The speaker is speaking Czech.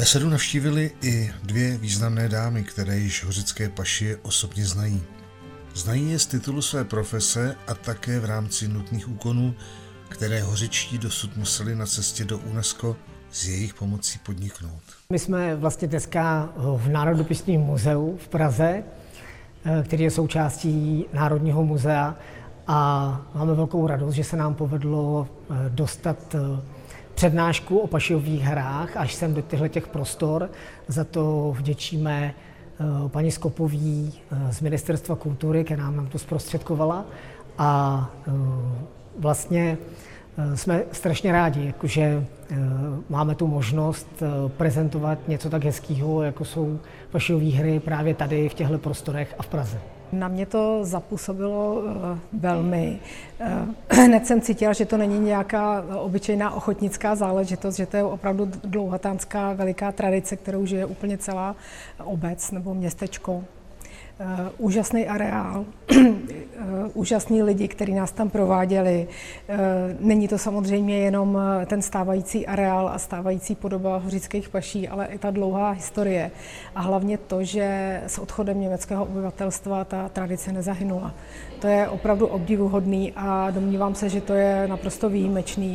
Besedu navštívili i dvě významné dámy, které již hořické paši osobně znají. Znají je z titulu své profese a také v rámci nutných úkonů, které hořičtí dosud museli na cestě do UNESCO s jejich pomocí podniknout. My jsme vlastně dneska v Národopisním muzeu v Praze, který je součástí Národního muzea, a máme velkou radost, že se nám povedlo dostat přednášku o pašijových hrách až sem do těchto prostor. Za to vděčíme paní Skopový z Ministerstva kultury, která nám to zprostředkovala, a vlastně jsme strašně rádi, že máme tu možnost prezentovat něco tak hezkého, jako jsou pašijové hry právě tady v těchto prostorech a v Praze. Na mě to zapůsobilo velmi. Hned jsem cítila, že to není nějaká obyčejná ochotnická záležitost, že to je opravdu dlouhatánská veliká tradice, kterou žije úplně celá obec nebo městečko. Úžasný areál, úžasní lidi, kteří nás tam prováděli. Není to samozřejmě jenom ten stávající areál a stávající podoba hořických paší, ale i ta dlouhá historie. A hlavně to, že s odchodem německého obyvatelstva ta tradice nezahynula. To je opravdu obdivuhodný a domnívám se, že to je naprosto výjimečný.